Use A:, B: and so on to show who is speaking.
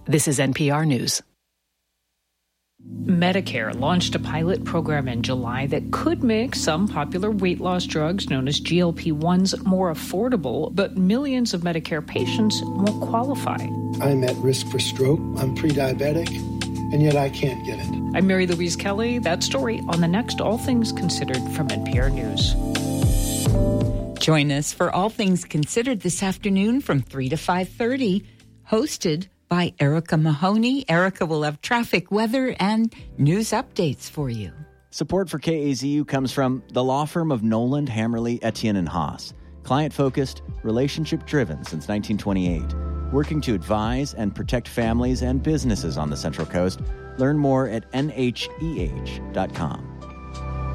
A: This is NPR News.
B: Medicare launched a pilot program in July that could make some popular weight loss drugs known as GLP-1s more affordable, but millions of Medicare patients won't qualify.
C: I'm at risk for stroke. I'm pre-diabetic, and yet I can't get it.
B: I'm Mary Louise Kelly. That story on the next All Things Considered from NPR News.
D: Join us for All Things Considered this afternoon from 3 to 5:30, hosted by Erica Mahoney. Erica will have traffic, weather, and news updates for you.
E: Support for KAZU comes from the law firm of Noland, Hammerly, Etienne, and Haas. Client-focused, relationship-driven since 1928. Working to advise and protect families and businesses on the Central Coast. Learn more at nheh.com.